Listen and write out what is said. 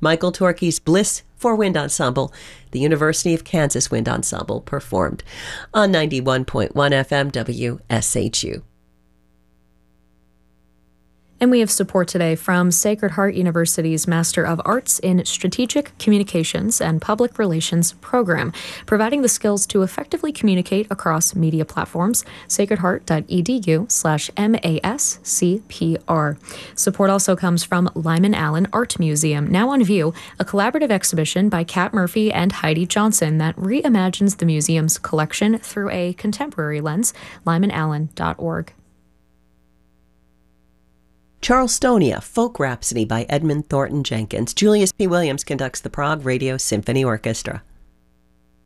Michael Torke's Bliss for Wind Ensemble. The University of Kansas Wind Ensemble performed on 91.1 FM WSHU. And we have support today from Sacred Heart University's Master of Arts in Strategic Communications and Public Relations program, providing the skills to effectively communicate across media platforms. sacredheart.edu/MASCPR. Support also comes from Lyman Allen Art Museum, now on view, a collaborative exhibition by Kat Murphy and Heidi Johnson that reimagines the museum's collection through a contemporary lens. lymanallen.org. Charlestonia, Folk Rhapsody by Edmund Thornton Jenkins. Julius P. Williams conducts the Prague Radio Symphony Orchestra.